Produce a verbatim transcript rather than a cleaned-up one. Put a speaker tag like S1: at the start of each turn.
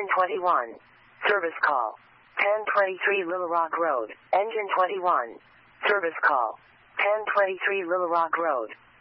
S1: Engine twenty-one. Service call. ten twenty-three Little Rock Road. Engine twenty-one. Service call. ten twenty-three Little Rock Road.